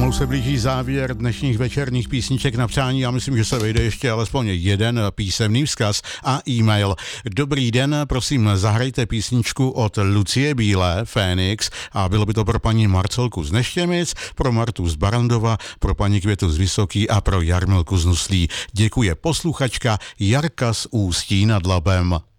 Pomalu se blíží závěr dnešních večerních písniček na přání. Já myslím, že se vejde ještě alespoň jeden písemný vzkaz a e-mail. Dobrý den, prosím, zahrajte písničku od Lucie Bílé, Fénix, a bylo by to pro paní Marcelku z Neštěmic, pro Martu z Barandova, pro paní Květu z Vysoký a pro Jarmilku z Nuslí. Děkuje posluchačka Jarka z Ústí nad Labem.